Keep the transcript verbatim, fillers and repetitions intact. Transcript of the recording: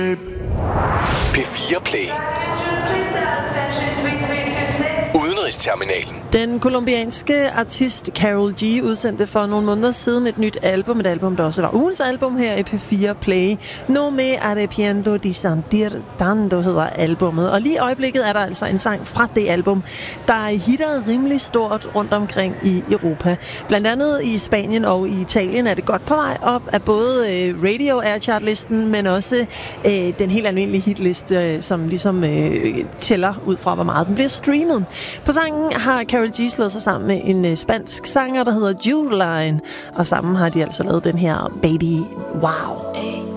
P fire Play. Udenrigsterminalen. Den colombianske artist Karol G udsendte for nogle måneder siden et nyt album, et album, der også var ugens album her i P fire Play. No me arrepiento de sentir tanto hedder albummet. Og lige i øjeblikket er der altså en sang fra det album, der hitter rimelig stort rundt omkring i Europa. Blandt andet i Spanien og i Italien er det godt på vej op af både Radio Air Chart-listen, men også øh, den helt almindelige hitliste, øh, som ligesom øh, tæller ud fra, hvor meget den bliver streamet. På sangen har Karol G slået sig sammen med en spansk sanger, der hedder Juline, og sammen har de altså lavet den her Baby Wow.